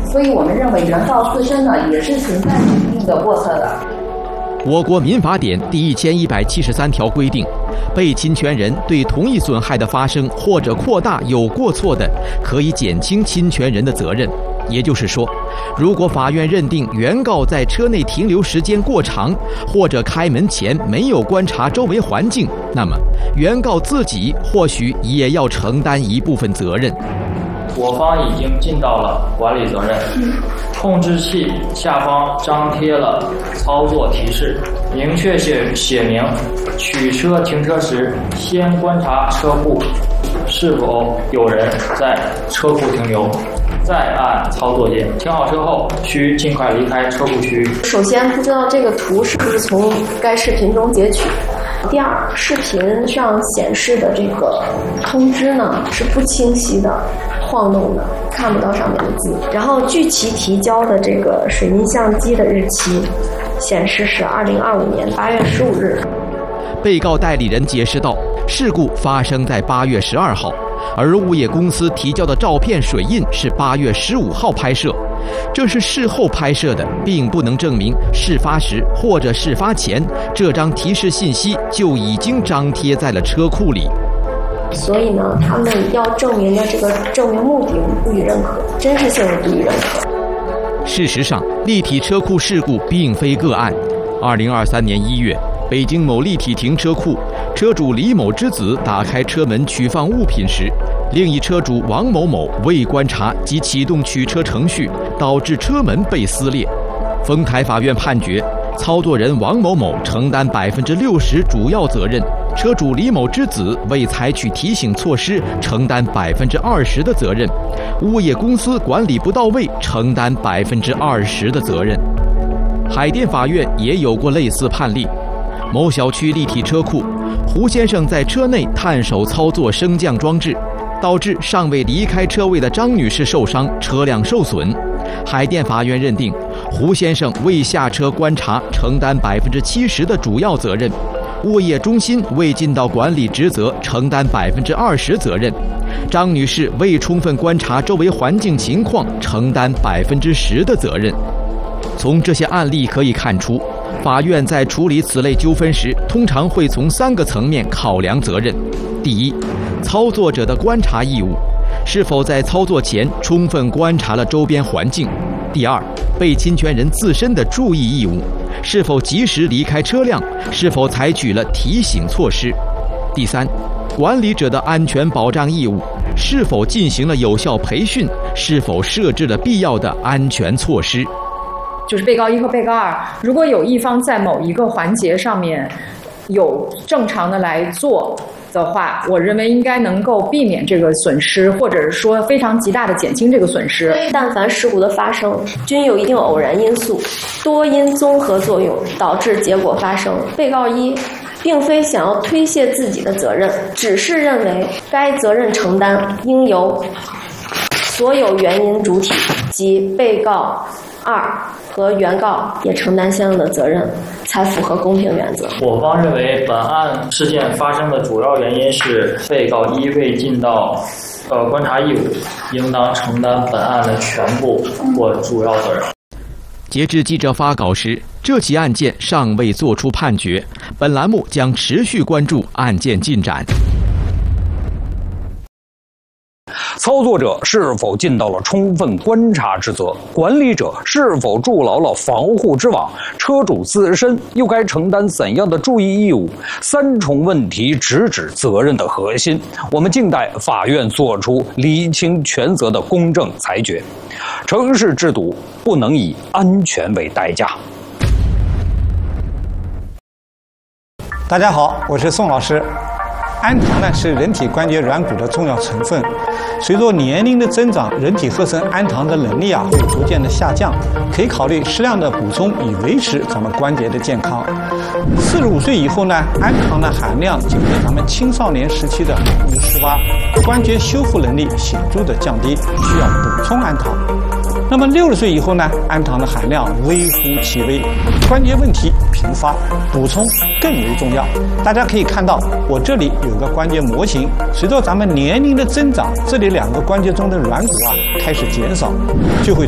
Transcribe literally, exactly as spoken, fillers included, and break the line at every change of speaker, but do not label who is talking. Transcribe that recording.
所以我们认为原告自身呢也是存在一定的过错的。
我国民法典第一千一百七十三条规定，被侵权人对同一损害的发生或者扩大有过错的，可以减轻侵权人的责任。也就是说，如果法院认定原告在车内停留时间过长，或者开门前没有观察周围环境，那么原告自己或许也要承担一部分责任。
我方已经尽到了管理责任。控制器下方张贴了操作提示，明确写写明取车停车时先观察车库是否有人在车库停留，再按操作键。停好车后需尽快离开车库区。
首先，不知道这个图是不是从该视频中截取。第二，视频上显示的这个通知呢是不清晰的、晃动的，看不到上面的字。然后据其提交的这个水印相机的日期显示是二零二五年八月十五日。
被告代理人解释道，事故发生在八月十二号，而物业公司提交的照片水印是八月十五号拍摄。这是事后拍摄的，并不能证明事发时或者事发前这张提示信息就已经张贴在了车库里。
所以呢，他们要证明的这个证明目的我们不予认可，真实性不予认可。
事实上，立体车库事故并非个案。二零二三年一月，北京某立体停车库，车主李某之子打开车门取放物品时，另一车主王某某未观察及启动取车程序，导致车门被撕裂。丰台法院判决，操作人王某某承担百分之六十主要责任，车主李某之子未采取提醒措施，承担百分之二十的责任，物业公司管理不到位，承担百分之二十的责任。海淀法院也有过类似判例。某小区立体车库，胡先生在车内探手操作升降装置，导致尚未离开车位的张女士受伤，车辆受损。海淀法院认定，胡先生未下车观察，承担百分之七十的主要责任；物业中心未尽到管理职责，承担百分之二十责任；张女士未充分观察周围环境情况，承担百分之十的责任。从这些案例可以看出，法院在处理此类纠纷时，通常会从三个层面考量责任。第一，操作者的观察义务，是否在操作前充分观察了周边环境；第二，被侵权人自身的注意义务，是否及时离开车辆，是否采取了提醒措施；第三，管理者的安全保障义务，是否进行了有效培训，是否设置了必要的安全措施。
就是被告一和被告二，如果有一方在某一个环节上面有正常的来做的话，我认为应该能够避免这个损失，或者是说非常极大的减轻这个损失。
但凡事故的发生，均有一定偶然因素，多因综合作用导致结果发生。被告一并非想要推卸自己的责任，只是认为该责任承担应由所有原因主体及被告二和原告也承担相应的责任，才符合公平原则。
我方认为，本案事件发生的主要原因是被告一未尽到呃观察义务，应当承担本案的全部或主要责任。
截至记者发稿时，这起案件尚未作出判决，本栏目将持续关注案件进展。
操作者是否尽到了充分观察之责？管理者是否筑牢了防护之网？车主自身又该承担怎样的注意义务？三重问题直指责任的核心，我们静待法院作出厘清全责的公正裁决。城市制堵不能以安全为代价。
大家好，我是宋老师。氨糖呢是人体关节软骨的重要成分，随着年龄的增长，人体合成氨糖的能力啊会逐渐的下降，可以考虑适量的补充以维持咱们关节的健康。四十五岁以后呢，氨糖的含量仅为咱们青少年时期的百分之十八，关节修复能力显著的降低，需要补充氨糖。那么六十岁以后呢，氨糖的含量微乎其微，关节问题频发，补充更为重要。大家可以看到，我这里有个关节模型，随着咱们年龄的增长，这里两个关节中的软骨啊开始减少，就会